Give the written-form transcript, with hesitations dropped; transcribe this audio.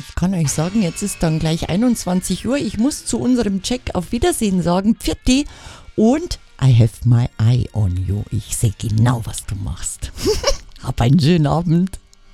Ich kann euch sagen, jetzt ist dann gleich 21 Uhr. Ich muss zu unserem Check auf Wiedersehen sagen. Pfiat und I have my eye on you. Ich sehe genau, was du machst. Hab einen schönen Abend.